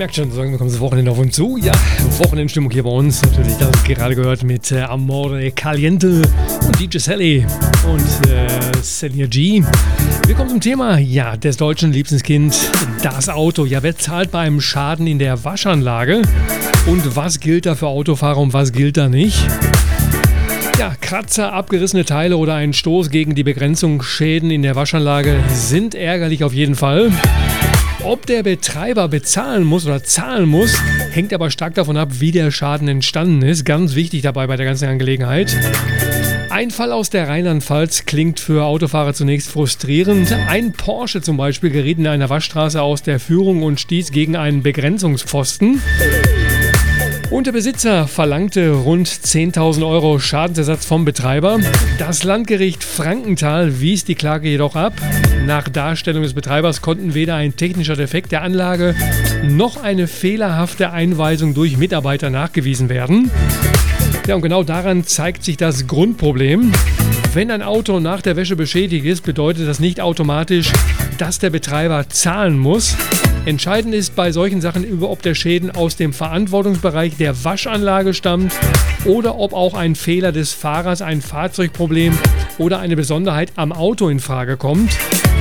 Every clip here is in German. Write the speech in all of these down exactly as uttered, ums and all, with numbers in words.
merkt schon, so kommt das Wochenende auf uns zu. Ja, Wochenendstimmung hier bei uns. Natürlich, das ist gerade gehört mit äh, Amore Caliente und D J Sally und äh, Celia G. Wir kommen zum Thema, ja, des deutschen Lieblingskind, das Auto. Ja, wer zahlt bei einem Schaden in der Waschanlage? Und was gilt da für Autofahrer und was gilt da nicht? Ja, Kratzer, abgerissene Teile oder ein Stoß gegen die Begrenzungsschäden in der Waschanlage sind ärgerlich auf jeden Fall. Ob der Betreiber bezahlen muss oder zahlen muss, hängt aber stark davon ab, wie der Schaden entstanden ist. Ganz wichtig dabei bei der ganzen Angelegenheit. Ein Fall aus der Rheinland-Pfalz klingt für Autofahrer zunächst frustrierend. Ein Porsche zum Beispiel geriet in einer Waschstraße aus der Führung und stieß gegen einen Begrenzungspfosten. Und der Besitzer verlangte rund zehntausend Euro Schadensersatz vom Betreiber. Das Landgericht Frankenthal wies die Klage jedoch ab. Nach Darstellung des Betreibers konnten weder ein technischer Defekt der Anlage noch eine fehlerhafte Einweisung durch Mitarbeiter nachgewiesen werden. Ja, und genau daran zeigt sich das Grundproblem. Wenn ein Auto nach der Wäsche beschädigt ist, bedeutet das nicht automatisch, dass der Betreiber zahlen muss. Entscheidend ist bei solchen Sachen, ob der Schäden aus dem Verantwortungsbereich der Waschanlage stammt oder ob auch ein Fehler des Fahrers, ein Fahrzeugproblem oder eine Besonderheit am Auto in Frage kommt.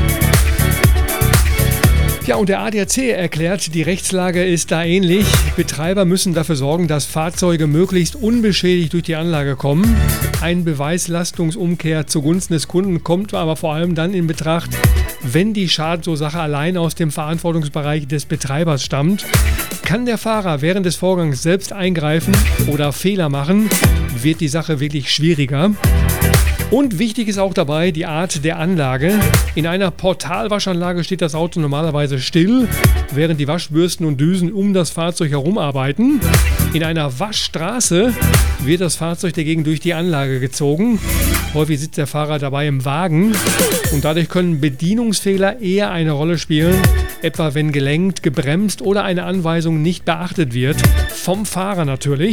Ja, und der A D A C erklärt, die Rechtslage ist da ähnlich. Betreiber müssen dafür sorgen, dass Fahrzeuge möglichst unbeschädigt durch die Anlage kommen. Ein Beweislastungsumkehr zugunsten des Kunden kommt aber vor allem dann in Betracht, wenn die Schadensursache allein aus dem Verantwortungsbereich des Betreibers stammt. Kann der Fahrer während des Vorgangs selbst eingreifen oder Fehler machen, wird die Sache wirklich schwieriger. Und wichtig ist auch dabei die Art der Anlage. In einer Portalwaschanlage steht das Auto normalerweise still, während die Waschbürsten und Düsen um das Fahrzeug herum arbeiten. In einer Waschstraße wird das Fahrzeug dagegen durch die Anlage gezogen. Häufig sitzt der Fahrer dabei im Wagen und dadurch können Bedienungsfehler eher eine Rolle spielen, etwa wenn gelenkt, gebremst oder eine Anweisung nicht beachtet wird. Vom Fahrer natürlich.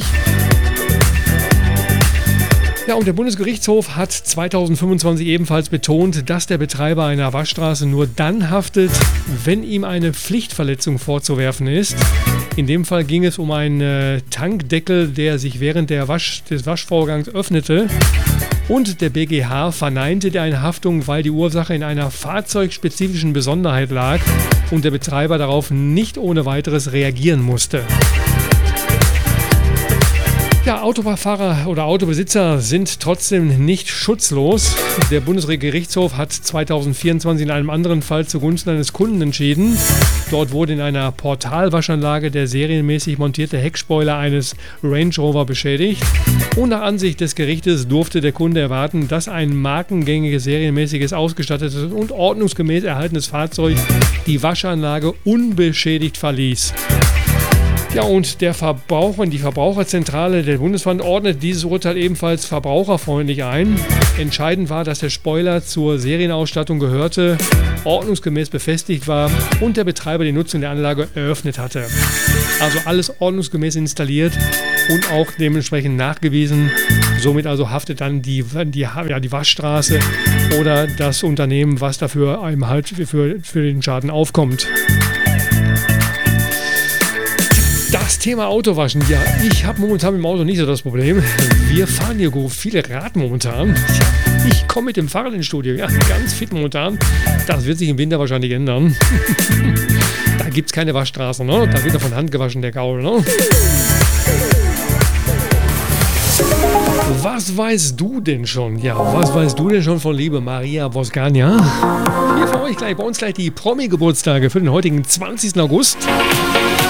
Ja, und der Bundesgerichtshof hat zweitausendfünfundzwanzig ebenfalls betont, dass der Betreiber einer Waschstraße nur dann haftet, wenn ihm eine Pflichtverletzung vorzuwerfen ist. In dem Fall ging es um einen äh, Tankdeckel, der sich während der Wasch, des Waschvorgangs öffnete. Und der B G H verneinte eine Haftung, weil die Ursache in einer fahrzeugspezifischen Besonderheit lag und der Betreiber darauf nicht ohne weiteres reagieren musste. Ja, Autofahrer oder Autobesitzer sind trotzdem nicht schutzlos. Der Bundesgerichtshof hat zweitausendvierundzwanzig in einem anderen Fall zugunsten eines Kunden entschieden. Dort wurde in einer Portalwaschanlage der serienmäßig montierte Heckspoiler eines Range Rover beschädigt. Und nach Ansicht des Gerichtes durfte der Kunde erwarten, dass ein markengängiges, serienmäßiges, ausgestattetes und ordnungsgemäß erhaltenes Fahrzeug die Waschanlage unbeschädigt verließ. Ja, und der Verbraucher, die Verbraucherzentrale der Bundesverband ordnet dieses Urteil ebenfalls verbraucherfreundlich ein. Entscheidend war, dass der Spoiler zur Serienausstattung gehörte, ordnungsgemäß befestigt war und der Betreiber die Nutzung der Anlage eröffnet hatte. Also alles ordnungsgemäß installiert und auch dementsprechend nachgewiesen. Somit also haftet dann die, die, ja, die Waschstraße oder das Unternehmen, was dafür einem halt für, für den Schaden aufkommt. Das Thema Autowaschen, ja, ich habe momentan mit dem Auto nicht so das Problem. Wir fahren hier viele Rad momentan. Ich komme mit dem Fahrrad ins Studio, ja, ganz fit momentan. Das wird sich im Winter wahrscheinlich ändern. Da gibt es keine Waschstraße, ne? Da wird er von Hand gewaschen, der Gaul, ne? Was weißt du denn schon? Ja, was weißt du denn schon von liebe Maria Voskania? Hier für euch gleich, bei uns gleich die Promi-Geburtstage für den heutigen zwanzigsten August.